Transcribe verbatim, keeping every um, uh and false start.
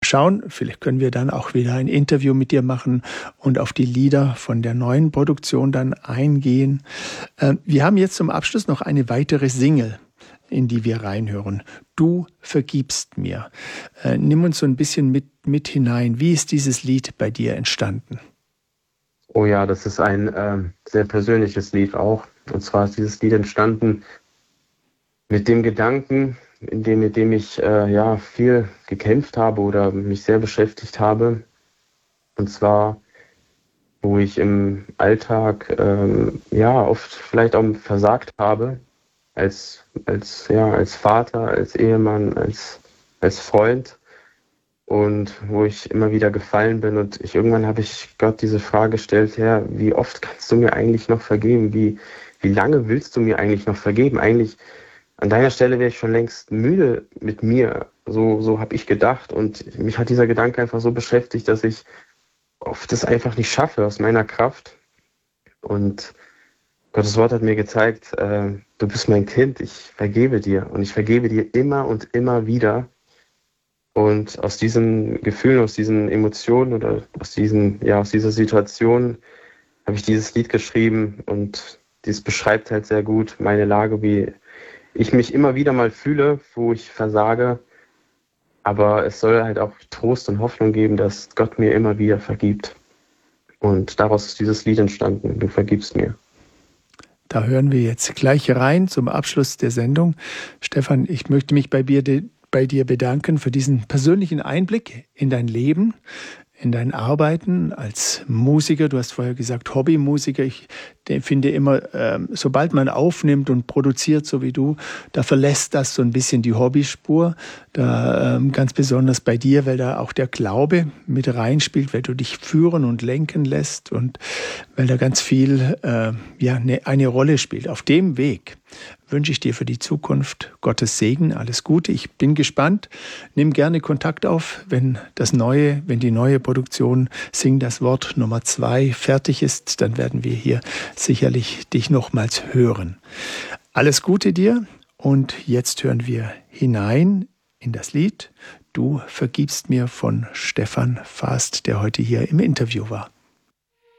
schauen, vielleicht können wir dann auch wieder ein Interview mit dir machen und auf die Lieder von der neuen Produktion dann eingehen. Äh, wir haben jetzt zum Abschluss noch eine weitere Single, in die wir reinhören. Du vergibst mir. Äh, nimm uns so ein bisschen mit, mit hinein. Wie ist dieses Lied bei dir entstanden? Oh ja, das ist ein äh, sehr persönliches Lied auch. Und zwar ist dieses Lied entstanden mit dem Gedanken, in dem, mit dem ich äh, ja viel gekämpft habe oder mich sehr beschäftigt habe. Und zwar, wo ich im Alltag ähm, ja oft vielleicht auch versagt habe, als, als, ja, als Vater, als Ehemann, als, als Freund. Und wo ich immer wieder gefallen bin. Und ich irgendwann habe ich Gott diese Frage gestellt, Herr, wie oft kannst du mir eigentlich noch vergeben? Wie, wie lange willst du mir eigentlich noch vergeben? Eigentlich an deiner Stelle wäre ich schon längst müde mit mir. So, so habe ich gedacht. Und mich hat dieser Gedanke einfach so beschäftigt, dass ich oft das einfach nicht schaffe aus meiner Kraft. Und Gottes Wort hat mir gezeigt, äh, du bist mein Kind, ich vergebe dir. Und ich vergebe dir immer und immer wieder. Und aus diesen Gefühlen, aus diesen Emotionen oder aus, diesen, ja, aus dieser Situation habe ich dieses Lied geschrieben und dies beschreibt halt sehr gut meine Lage, wie ich mich immer wieder mal fühle, wo ich versage. Aber es soll halt auch Trost und Hoffnung geben, dass Gott mir immer wieder vergibt. Und daraus ist dieses Lied entstanden, du vergibst mir. Da hören wir jetzt gleich rein zum Abschluss der Sendung. Stefan, ich möchte mich bei dir bei dir bedanken für diesen persönlichen Einblick in dein Leben, in dein Arbeiten als Musiker. Du hast vorher gesagt Hobbymusiker. Ich finde immer, ähm, sobald man aufnimmt und produziert, so wie du, da verlässt das so ein bisschen die Hobbyspur. Da ähm, ganz besonders bei dir, weil da auch der Glaube mit reinspielt, weil du dich führen und lenken lässt und weil da ganz viel äh, ja, ne, eine Rolle spielt. Auf dem Weg wünsche ich dir für die Zukunft Gottes Segen, alles Gute. Ich bin gespannt. Nimm gerne Kontakt auf, wenn das neue, wenn die neue Produktion Sing das Wort Nummer zwei fertig ist, dann werden wir hier sicherlich dich nochmals hören. Alles Gute dir und jetzt hören wir hinein in das Lied Du vergibst mir von Stefan Fast, der heute hier im Interview war.